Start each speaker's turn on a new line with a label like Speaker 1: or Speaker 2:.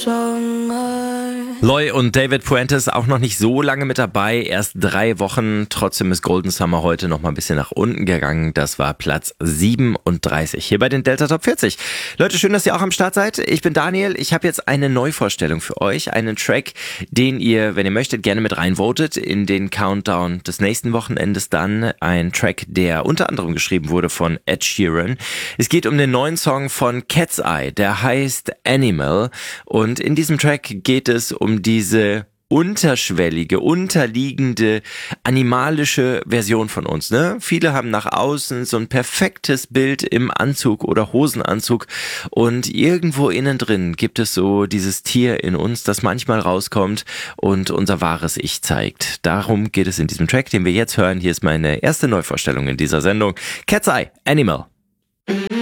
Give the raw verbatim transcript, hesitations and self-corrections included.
Speaker 1: Loy und David Puentes auch noch nicht so lange mit dabei, erst drei Wochen. Trotzdem ist Golden Summer heute noch mal ein bisschen nach unten gegangen. Das war Platz siebenunddreißig hier bei den Delta Top vierzig. Leute, schön, dass ihr auch am Start seid. Ich bin Daniel. Ich habe jetzt eine Neuvorstellung für euch. Einen Track, den ihr, wenn ihr möchtet, gerne mit reinvotet in den Countdown des nächsten Wochenendes dann. Ein Track, der unter anderem geschrieben wurde von Ed Sheeran. Es geht um den neuen Song von Cat's Eye. Der heißt Animal. Und in diesem Track geht es um diese unterschwellige, unterliegende, animalische Version von uns, ne? Viele haben nach außen so ein perfektes Bild im Anzug oder Hosenanzug und irgendwo innen drin gibt es so dieses Tier in uns, das manchmal rauskommt und unser wahres Ich zeigt. Darum geht es in diesem Track, den wir jetzt hören. Hier ist meine erste Neuvorstellung in dieser Sendung. Cat's Eye, Animal.